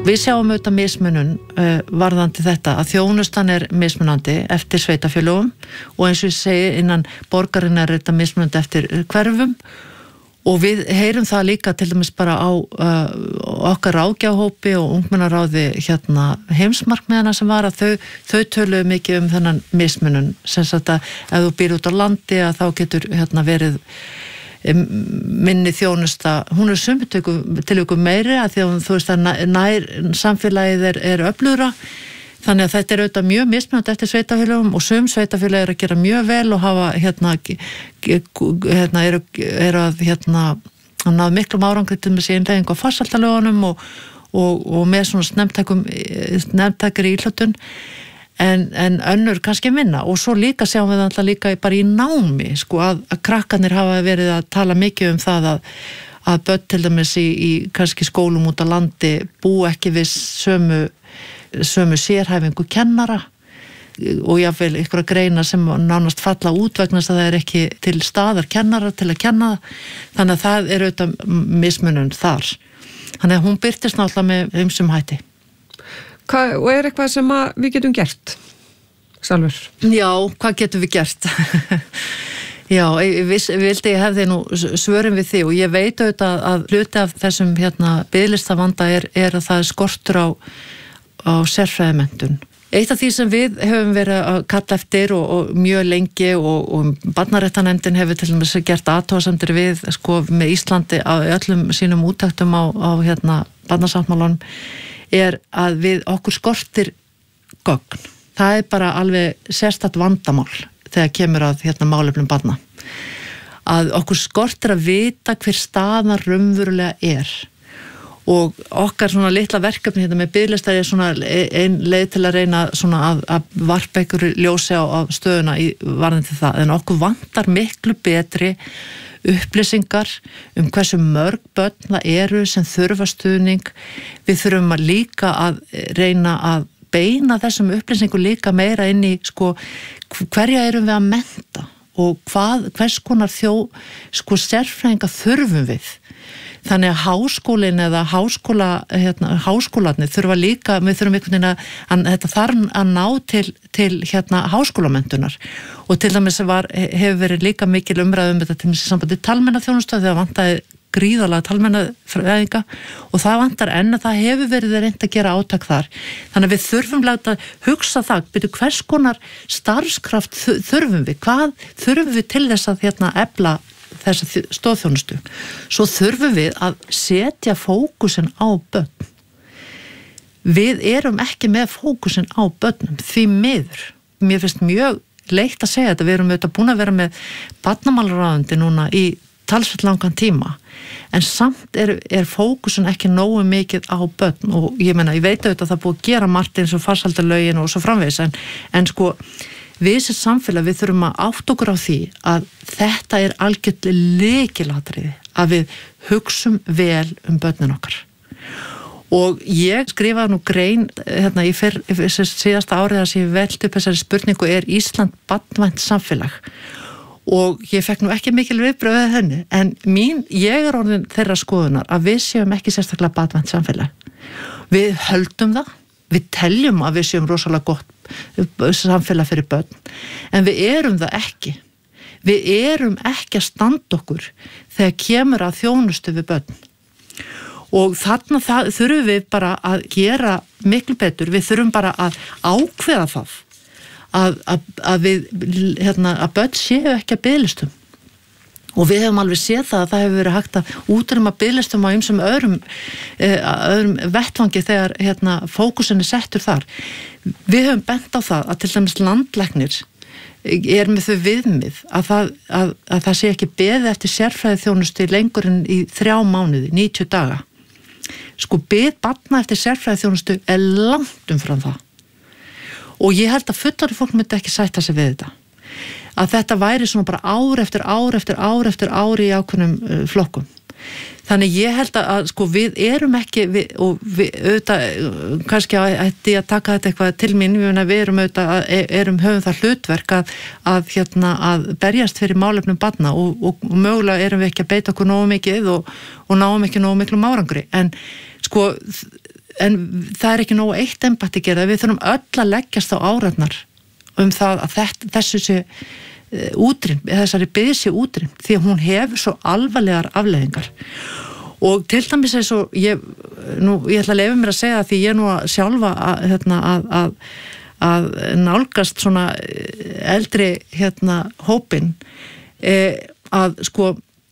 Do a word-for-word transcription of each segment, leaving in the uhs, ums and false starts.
Við sjáum auðvitað mismunun uh, varðandi þetta að þjónustan er mismunandi eftir sveitafélögum og eins og ég segi innan borgarinnar er þetta mismunandi eftir hverfum og við heyrum það líka til dæmis bara á uh, okkar ráðgjafahópi og ungmennaráði hérna heimsmarkmiðana sem var að þau, þau töluðu mikið um þennan mismunun sem sagt að ef þú býr út á landi að þá getur hérna verið minni þjónusta, hún er sumu til ykkur meiri að því að þú veist að nær samfélagið er, er öflugra, þannig að þetta er auðvitað mjög mismunandi eftir sveitafélögum og sum sveitafélög er að gera mjög vel og hafa hérna, hérna eru, eru að hérna að ná miklum árangri til með síðan legingu á farsældarlögunum og, og, og með svona snemtækum snemtækri íhlutun En, en önnur kannski minna og svo líka sjáum við alltaf líka bara í námi sko að, að krakkarnir hafa verið að tala mikið um það að, að börn til dæmis í, í kannski skólum út á landi bú ekki við sömu, sömu sérhæfingu kennara og jáfnvel ykkur að greina sem nánast falla út vegna þess að það er ekki til staðar kennara til að kenna þannig að það er auðvitað mismunun þar þannig að hún birtist náttúrulega með ýmsum hætti. Hvað, og er eitthvað sem að við getum gert, Salvör? Já, hvað getum við gert? Já, ég vildi ég hefði nú svörum við því og ég veit auðvitað að hluti af þessum hérna biðlistavanda er, er að það er skortur á, á sérfræðimenntun. Eitt af því sem við höfum verið að kalla eftir og, og mjög lengi og, og barnaréttarnefndin hefur til dæmis gert athugasemdir við sko með Íslandi á öllum sínum úttektum á, á hérna barnasáttmálanum er að við okkur skortir gögn. Það er bara alveg sérstakt vandamál þegar kemur að hérna málefnum barna. Að okkur skortir að vita hver staðan raunverulega er. Og okkar svona litla verkefni hérna með biðlista er svona ein leið til að reyna svona að, að varpa einhverju ljósi á, á stöðuna í varðandi það. En okkur vantar miklu betri upplýsingar um hversu mörg börn það eru sem þurfa stuðning. Við þurfum að líka að reyna að beina þessum upplýsingum líka meira inn í sko hverja erum við að mennta og hvað, hvers konar þjó sko sérfræðinga þurfum við. Þannig að háskólinn eða háskóla, hérna, háskólarnir þurfa líka, við þurfum einhvern veginn að, að þetta þarf að ná til, til hérna háskólamenntunar og til dæmis var, hefur verið líka mikil umræðum um þetta til dæmis í sambandi talmennaþjónustu þegar vantaði gríðarlega talmennafræðinga og það vantar enn að það hefur verið reynt að gera átak þar. Þannig að við þurfum láta hugsa það, byrju hvers konar starfskraft þurfum við, hvað þurfum við til þess að hérna efla þessa stoðþjónustu. Svo þurfum við að setja fókusin á börn. Við erum ekki með fókusin á börnum, því miður. Mér finnst mjög leitt að segja þetta, við erum auðvitað búin að vera með barnamálaráðuneyti núna í talsvert langan tíma, en samt er, er fókusin ekki nógu mikið á börn og ég meina, ég veit auðvitað að það er búið að gera margt eins og farsældarlögin og svo framvegis, en, en sko við sem samfélag við þurfum að átta okkur á því að þetta er algjört lykilatriði að við hugsum vel um börnin okkar. Og ég skrifaði nú grein hérna í fyrr, síðasta árið að ég veldi upp þessari spurningu er Ísland barnvænt samfélag og ég fekk nú ekki mikil viðbrögð við henni en mín, ég er orðin þeirra skoðunar að við séum ekki sérstaklega barnvænt samfélag. Við höldum það, við teljum að við séum rosalega gott samfélag fyrir börn en við erum það ekki. Við erum ekki að standa okkur þegar kemur að þjónustu við börn. Og þarna það, þurfum við bara að gera miklu betur, við þurfum bara að ákveða það að, að, að við, hérna, að börn séu ekki að biðlistum. Og við hefum alveg séð það að það hefur verið hægt að útrýma biðlistum á ýmsum öðrum, eh, öðrum vettvangi þegar hérna, fókusin er settur þar. Við höfum bent á það að til dæmis landlæknir er með þau viðmið að það, að, að það sé ekki beðið eftir sérfræði þjónustu lengur en í þrjá mánuði, níutíu daga. Sko bið barna eftir sérfræði þjónustu er langt umfram það. Og ég held að fullorðið fólk myndi ekki sætta sig við þetta. Að þetta væri svona bara ár eftir ár eftir ár eftir ár í ákveðnum uh, flokkum. Þannig ég held að, að sko við erum ekki við, og við auðvitað kannski ætti að taka þetta eitthvað til mín við erum auðvitað erum höfum það hlutverk að, að hérna að berjast fyrir málefnum barna og, og, og mögulega erum við ekki að beita okkur nógu mikið og, og náum ekki nógu miklum árangri en sko en það er ekki nógu eitt embætti gera, við þurfum öll að leggjast á árarnar um það að þetta, þessu sé útrýmt, þessari bið sé útrýmt því að hún hefur svo alvarlegar afleiðingar og til dæmis er svo ég, nú, ég ætla að leyfa mér að segja því ég er nú að sjálfa að, hérna, að, að, að nálgast svona eldri hérna hópin eh, að sko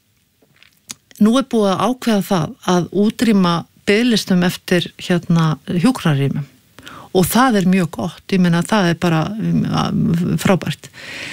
nú er búið að ákveða það að útrýma biðlistum eftir hérna hjúkrunarrýmum og það er mjög gott, ég meina það er bara frábært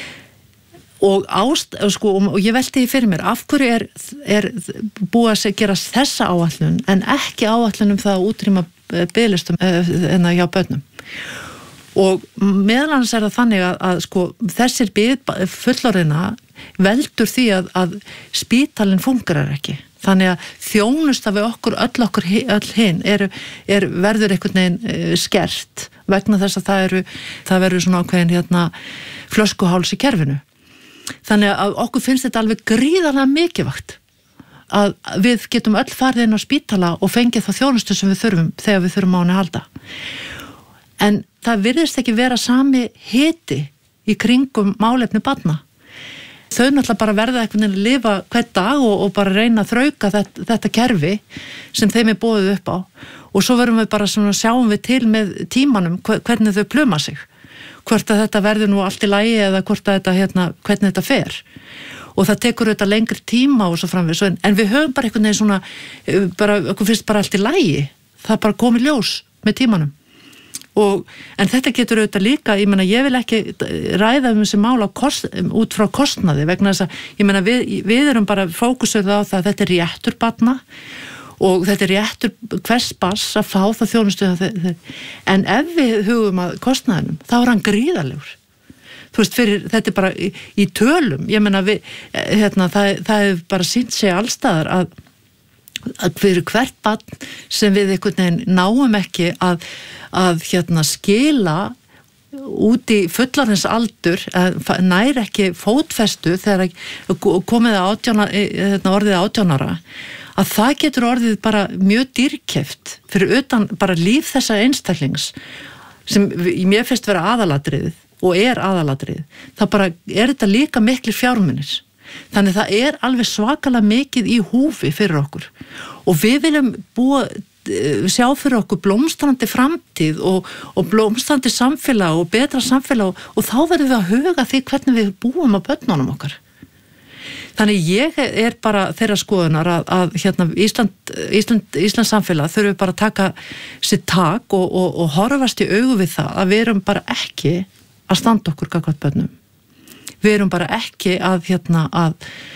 og, ást, sko, og ég velti því fyrir mér af hverju er, er búið að gera þessa áætlun en ekki áætlun um það að útrýma biðlistum en að hjá börnum og meðal annars er það þannig að, að sko, þessir bið fullorðina veldur því að, að spítalinn fungerar ekki þannig að þjónusta við okkur öll okkur öll hinn er, er verður einhvern veginn skert vegna þess að það eru það verður svona ákveðin hérna flöskuháls í kerfinu þannig að okkur finnst þetta alveg gríðarlega mikilvægt að við getum öll farið inn á spítala og fengið þá þjónustu sem við þurfum þegar við þurfum á henni að halda en það virðist ekki vera sami hiti í kringum málefni barna þau náttúrulega bara verða einhvern veginn að lifa hvern dag og, og bara reyna að þrauka þetta, þetta kerfi sem þeim er boðið upp á og svo verðum við bara svona sjáum við til með tímanum hvernig þau pluma sig hvort að þetta verður nú allt í lagi eða hvort að þetta hérna, hvernig þetta fer og það tekur auðvitað lengri tíma og svo framvegis en, en við höfum bara einhvern veginn svona bara, okkur finnst bara allt í lagi það bara komið ljós með tímanum og, en þetta getur auðvitað líka ég meina ég vil ekki ræða um þessi mál kost, út frá kostnaði vegna þess að ég meina við, við erum bara fókusuð á það að þetta er réttur barna og þetta er réttur hvers barns að fá það þjónustu en ef við hugum að kostnaðinum þá er hann gríðarlegur þú veist fyrir þetta er bara í, í tölum ég meina við hérna, það, það er bara sýnt sig allstaðar að að fyrir hvert barn sem við einhvern veginn náum ekki að, að hérna skila út í fullorðins aldur nær ekki fótfestu þegar komið átján, orðið átjánara að það getur orðið bara mjög dýrkeypt fyrir utan bara líf þessa einstaklings sem mér finnst vera aðalatriðið og er aðalatriðið það bara er þetta líka miklir fjármunir þannig það er alveg svakalega mikið í húfi fyrir okkur og við viljum búa, sjá fyrir okkur blómstrandi framtíð og, og blómstrandi samfélag og betra samfélag og, og þá verðum við að huga því hvernig við búum á börnunum okkar. Þannig ég er bara þeirra skoðunar að, að hérna, Ísland, Ísland, Íslands samfélag þurfum bara að taka sér tak og, og, og horfast í augu við það að við erum bara ekki að standa okkur gagnvart börnum. Við erum bara ekki að, hérna, að,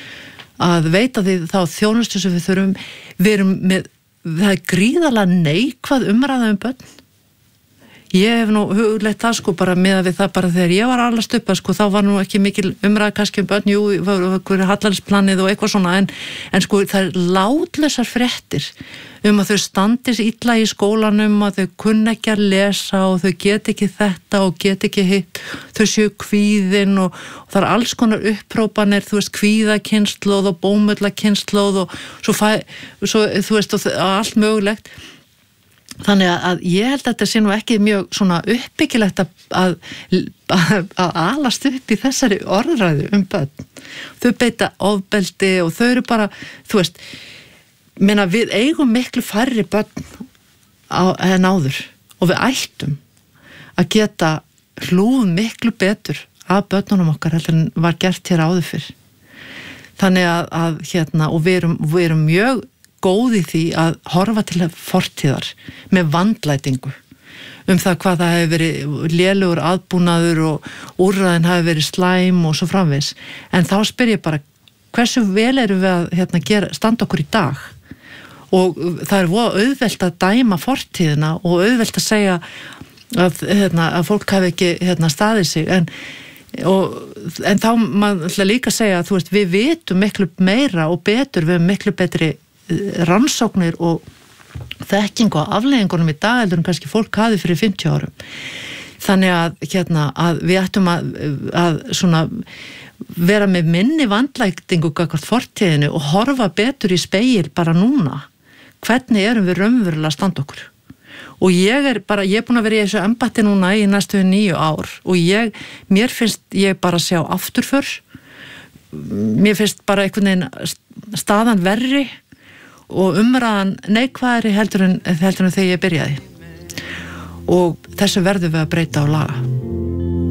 að veita því þá þjónustu sem við þurfum. Við erum með, það er gríðarlega neikvæð umræða um börn. Ég hef nú hugleitt það sko bara með að við það bara þegar ég var alast upp að sko þá var nú ekki mikil umræða kannski um börn, jú, hverju hallarsplanið og eitthvað svona en, en sko það er látlausar fréttir um að þau standis illa í skólanum, að þau kunna ekki að lesa og þau get ekki þetta og get ekki hitt, þau séu kvíðin og, og það er alls konar upprópanir, þú veist, kvíðakynslóð og bómullakynslóð og svo, fæ, svo þú veist, og allt mögulegt. Þannig að ég held að þetta sé nú ekki mjög svona uppbyggilegt að, að, að, að alast upp í þessari orðræðu um börn. Þau beita ofbeldi og þau eru bara, þú veist, meina við eigum miklu færri börn á, en áður og við ættum að geta hlúð miklu betur af börnunum okkar heldur en var gert hér áður fyrr. Þannig að, að hérna, og við erum, við erum mjög góð í því að horfa til fortíðar með vandlætingu um það hvað það hefur verið lélegur aðbúnaður og úrræðin hafi verið slæm og svo framvegis. En þá spyr ég bara, hversu vel erum við að hérna, gera, standa okkur í dag? Og það er voða auðvelt að dæma fortíðina og auðvelt að segja að, hérna, að fólk hafi ekki hérna, staðið sig. En, og, en þá maður líka segja að þú veist, við vitum miklu meira og betur, við erum miklu betri rannsóknir og þekkingu á afleiðingunum í dag heldur en kannski fólk hafi fyrir fimmtíu árum. Þannig að, hérna, að við ættum að, að svona vera með minni vandlætingu gagnvart fortíðinu og horfa betur í spegil bara núna. Hvernig erum við raunverulega að standa okkur? og ég er bara, ég er búin að vera í þessu embætti núna í næstu níu ár og ég, mér finnst ég bara sjá afturför, mér finnst bara einhvern veginn staðan verri og umræðan neikvæðari heldur en, heldur en þegar ég byrjaði og þessu verðum við að breyta á laga.